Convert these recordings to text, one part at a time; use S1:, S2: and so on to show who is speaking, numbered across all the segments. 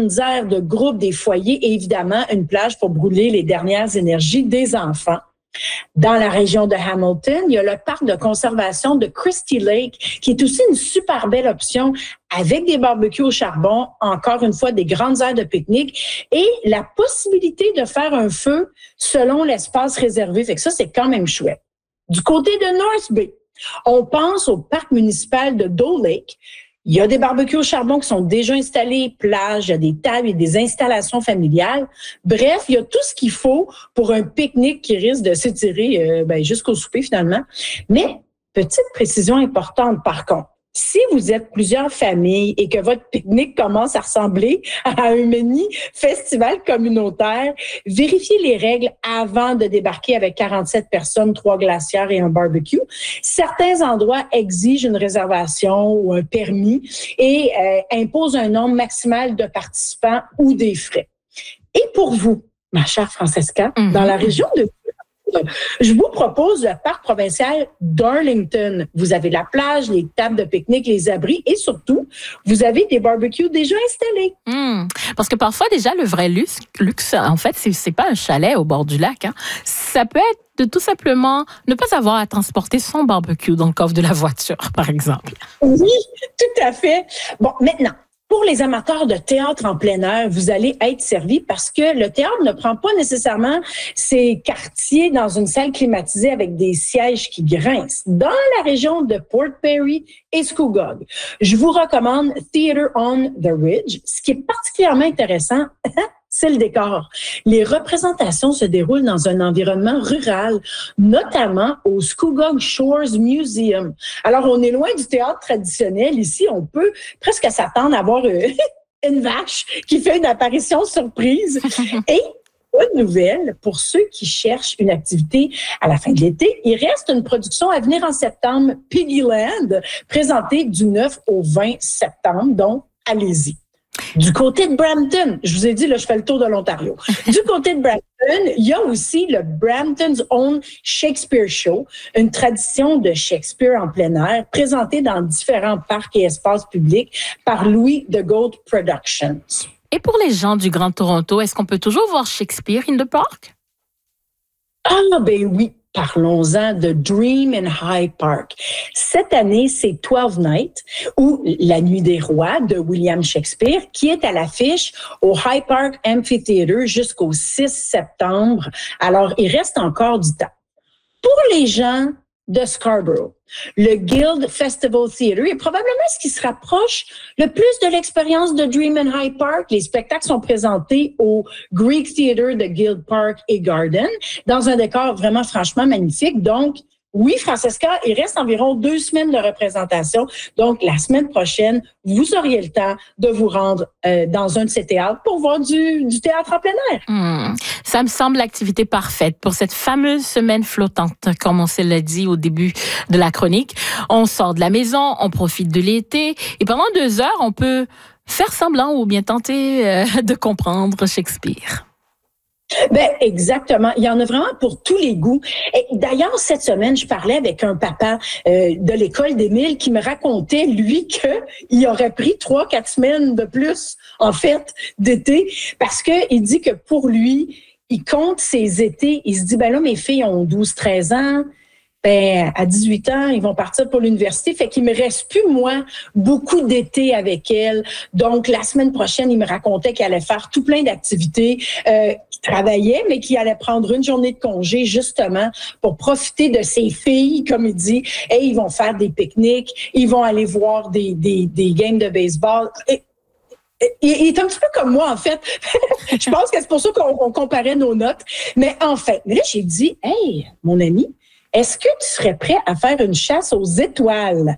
S1: grandes aires de groupe, des foyers et évidemment une plage pour brûler les dernières énergies des enfants. Dans la région de Hamilton, il y a le parc de conservation de Christie Lake, qui est aussi une super belle option avec des barbecues au charbon, encore une fois, des grandes aires de pique-nique et la possibilité de faire un feu selon l'espace réservé. Fait que ça, c'est quand même chouette. Du côté de North Bay, on pense au parc municipal de Dole Lake. Il y a des barbecues au charbon qui sont déjà installés, plages, il y a des tables et des installations familiales. Bref, il y a tout ce qu'il faut pour un pique-nique qui risque de s'étirer jusqu'au souper finalement. Mais, petite précision importante par contre. Si vous êtes plusieurs familles et que votre pique-nique commence à ressembler à un mini festival communautaire, vérifiez les règles avant de débarquer avec 47 personnes, 3 glacières et un barbecue. Certains endroits exigent une réservation ou un permis et imposent un nombre maximal de participants ou des frais. Et pour vous, ma chère Francesca, dans la région de je vous propose le parc provincial d'Arlington. Vous avez la plage, les tables de pique-nique, les abris et surtout, vous avez des barbecues déjà installés.
S2: Parce que parfois, déjà, le vrai luxe en fait, c'est pas un chalet au bord du lac. Hein. Ça peut être de tout simplement ne pas avoir à transporter son barbecue dans le coffre de la voiture, par exemple.
S1: Oui, tout à fait. Bon, maintenant, pour les amateurs de théâtre en plein air, vous allez être servis parce que le théâtre ne prend pas nécessairement ses quartiers dans une salle climatisée avec des sièges qui grincent. Dans la région de Port Perry et Scugog, je vous recommande Theatre on the Ridge. Ce qui est particulièrement intéressant, c'est le décor. Les représentations se déroulent dans un environnement rural, notamment au Scugog Shores Museum. Alors, on est loin du théâtre traditionnel. Ici, on peut presque s'attendre à voir une vache qui fait une apparition surprise. Et bonne nouvelle, pour ceux qui cherchent une activité à la fin de l'été, il reste une production à venir en septembre, Piggyland, présentée du 9 au 20 septembre. Donc, allez-y. Du côté de Brampton, je vous ai dit, là, je fais le tour de l'Ontario. Du côté de Brampton, il y a aussi le Brampton's Own Shakespeare Show, une tradition de Shakespeare en plein air, présentée dans différents parcs et espaces publics par Louis de Gold Productions.
S2: Et pour les gens du Grand Toronto, est-ce qu'on peut toujours voir Shakespeare in the Park?
S1: Ah, ben oui. Parlons-en de Dream in High Park. Cette année, c'est 12 Nights ou La Nuit des Rois de William Shakespeare qui est à l'affiche au High Park Amphitheatre jusqu'au 6 septembre. Alors, il reste encore du temps. Pour les gens de Scarborough, le Guild Festival Theatre est probablement ce qui se rapproche le plus de l'expérience de Dream in High Park. Les spectacles sont présentés au Greek Theatre de Guild Park et Garden dans un décor vraiment franchement magnifique. Donc, oui, Francesca, il reste environ 2 semaines de représentation. Donc, la semaine prochaine, vous auriez le temps de vous rendre dans un de ces théâtres pour voir du théâtre en plein air.
S2: Ça me semble l'activité parfaite pour cette fameuse semaine flottante, comme on se l'a dit au début de la chronique. On sort de la maison, on profite de l'été et pendant 2 heures, on peut faire semblant ou bien tenter de comprendre Shakespeare.
S1: Ben exactement. Il y en a vraiment pour tous les goûts. Et d'ailleurs, cette semaine, je parlais avec un papa de l'école d'Émile qui me racontait, lui, qu'il aurait pris 3-4 semaines de plus, en fait, d'été, parce que il dit que pour lui, il compte ses étés. Il se dit, ben là, mes filles ont 12-13 ans. Ben, à 18 ans, ils vont partir pour l'université. Fait qu'il me reste plus, moi, beaucoup d'été avec elles. Donc, la semaine prochaine, il me racontait qu'il allait faire tout plein d'activités, qu'il travaillait, mais qu'il allait prendre une journée de congé, justement, pour profiter de ses filles, comme il dit. Et ils vont faire des pique-niques. Ils vont aller voir des games de baseball. Il est un petit peu comme moi, en fait. Je pense que c'est pour ça qu'on comparait nos notes. Mais en fait, là, j'ai dit, hey, mon ami, est-ce que tu serais prêt à faire une chasse aux étoiles?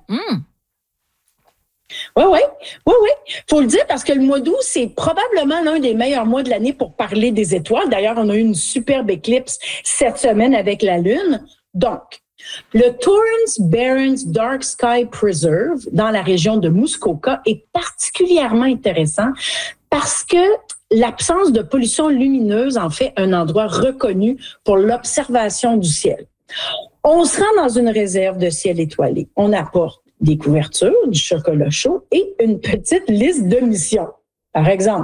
S1: Oui. Faut le dire parce que le mois d'août, c'est probablement l'un des meilleurs mois de l'année pour parler des étoiles. D'ailleurs, on a eu une superbe éclipse cette semaine avec la Lune. Donc, le Torrance Barrens Dark Sky Preserve dans la région de Muskoka est particulièrement intéressant parce que l'absence de pollution lumineuse en fait un endroit reconnu pour l'observation du ciel. On se rend dans une réserve de ciel étoilé. On apporte des couvertures, du chocolat chaud et une petite liste de missions. Par exemple,